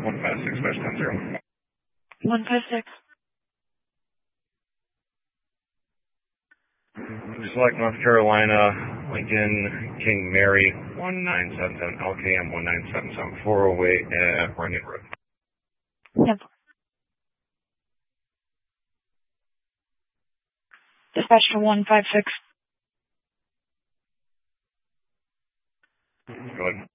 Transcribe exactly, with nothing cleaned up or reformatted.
one five six five ten zero. one five six. Select North Carolina, Lincoln, King Mary, one nine seven seven, L K M one nine seven seven, four oh eight at Runyon Road. Yep. Dispatch to one five six. Go ahead.